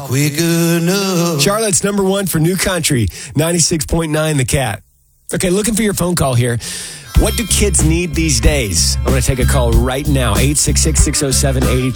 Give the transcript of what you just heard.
quick enough. Charlotte's number one for new country, 96.9 The Cat. Okay, looking for your phone call here. What do kids need these days? I'm going to take a call right now, 866-607-83